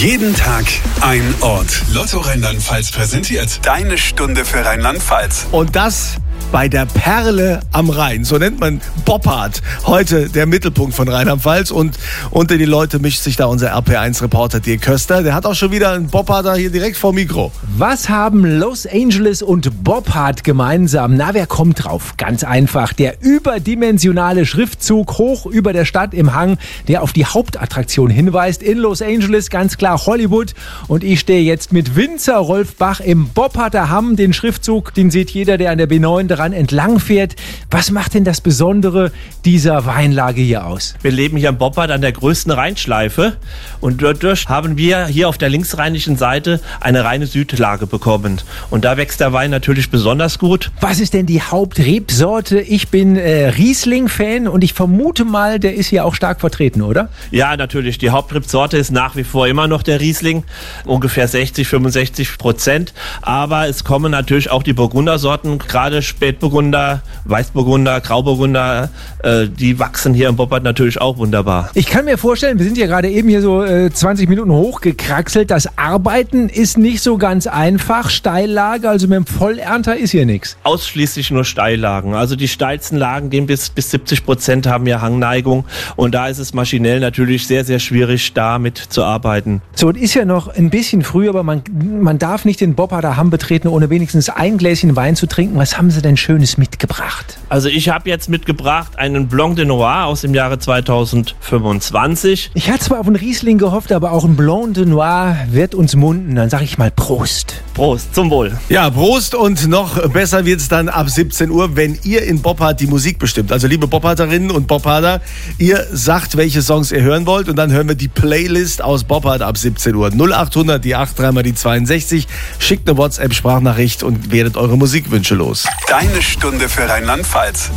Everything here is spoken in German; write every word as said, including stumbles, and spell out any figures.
Jeden Tag ein Ort. Lotto Rheinland-Pfalz präsentiert deine Stunde für Rheinland-Pfalz. Und das bei der Perle am Rhein. So nennt man Boppard. Heute der Mittelpunkt von Rheinland-Pfalz. Und unter die Leute mischt sich da unser R P eins Reporter Dirk Köster. Der hat auch schon wieder einen Bopparder hier direkt vor Mikro. Was haben Los Angeles und Boppard gemeinsam? Na, wer kommt drauf? Ganz einfach. Der überdimensionale Schriftzug hoch über der Stadt im Hang, der auf die Hauptattraktion hinweist. In Los Angeles ganz klar Hollywood. Und ich stehe jetzt mit Winzer Rolf Bach im Bopparder Hamm. Den Schriftzug, den sieht jeder, der an der B neun dran entlang fährt. Was macht denn das Besondere dieser Weinlage hier aus? Wir leben hier am Boppard an der größten Rheinschleife und dadurch haben wir hier auf der linksrheinischen Seite eine reine Südlage bekommen. Und da wächst der Wein natürlich besonders gut. Was ist denn die Hauptrebsorte? Ich bin äh, Riesling-Fan und ich vermute mal, der ist hier auch stark vertreten, oder? Ja, natürlich. Die Hauptrebsorte ist nach wie vor immer noch der Riesling, ungefähr sechzig, fünfundsechzig Prozent. Aber es kommen natürlich auch die Burgundersorten, gerade Spätburgunder, Weißburgunder, Grauburgunder, äh, die wachsen hier im Boppard natürlich auch wunderbar. Ich kann mir vorstellen, wir sind ja gerade eben hier so äh, zwanzig Minuten hochgekraxelt. Das Arbeiten ist nicht so ganz einfach. Steillage, also mit dem Vollernter ist hier nichts. Ausschließlich nur Steillagen. Also die steilsten Lagen gehen bis, bis siebzig Prozent, haben ja Hangneigung. Und da ist es maschinell natürlich sehr, sehr schwierig, damit zu arbeiten. So, es ist ja noch ein bisschen früh, aber man, man darf nicht den Bopparder Hamm betreten, ohne wenigstens ein Gläschen Wein zu trinken. Was haben Sie denn Schönes mitgebracht? Also ich habe jetzt mitgebracht einen Blanc de Noir aus dem Jahre zweitausendfünfundzwanzig. Ich hatte zwar auf einen Riesling gehofft, aber auch ein Blanc de Noir wird uns munden. Dann sage ich mal Prost. Prost, zum Wohl. Ja, Prost, und noch besser wird's dann ab siebzehn Uhr, wenn ihr in Boppard die Musik bestimmt. Also liebe Bopparderinnen und Bopparder, ihr sagt, welche Songs ihr hören wollt, und dann hören wir die Playlist aus Boppard ab siebzehn Uhr. null achthundert, die acht, dreimal die zweiundsechzig. Schickt eine WhatsApp-Sprachnachricht und werdet eure Musikwünsche los. Deine Stunde für Rheinland-Pfalz.